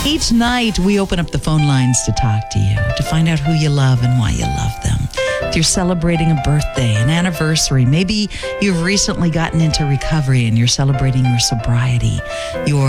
Each night, we open up the phone lines to talk to you, to find out who you love and why you love them. If you're celebrating a birthday, an anniversary, maybe you've recently gotten into recovery and you're celebrating your sobriety, your